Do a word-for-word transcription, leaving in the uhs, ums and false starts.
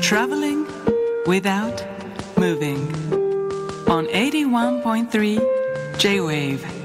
Traveling without moving on eighty-one point three J-Wave